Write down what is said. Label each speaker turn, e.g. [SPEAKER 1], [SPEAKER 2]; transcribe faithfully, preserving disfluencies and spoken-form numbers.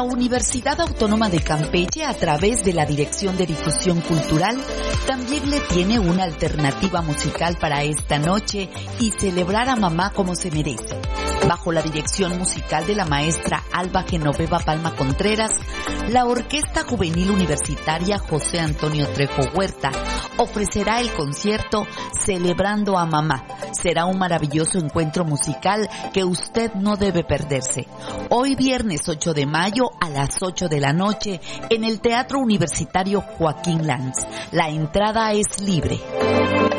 [SPEAKER 1] La Universidad Autónoma de Campeche, a través de la Dirección de Difusión Cultural, también le tiene una alternativa musical para esta noche y celebrar a mamá como se merece. Bajo la dirección musical de la maestra Alba Genoveva Palma Contreras, la Orquesta Juvenil Universitaria José Antonio Trejo Huerta ofrecerá el concierto Celebrando a Mamá. Será un maravilloso encuentro musical que usted no debe perderse. Hoy viernes ocho de mayo a las ocho de la noche en el Teatro Universitario Joaquín Lanz. La entrada es libre.